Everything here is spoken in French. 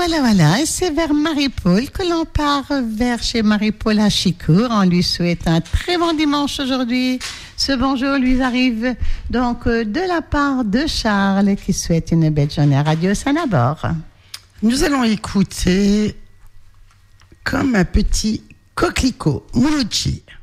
Voilà, et c'est vers Marie-Paul que l'on part vers chez Marie-Paul à Chicourt. On lui souhaite un très bon dimanche aujourd'hui. Ce bonjour lui arrive donc de la part de Charles qui souhaite une belle journée à Radio Sanabor. Nous allons écouter comme un petit coquelicot, Moulouchi.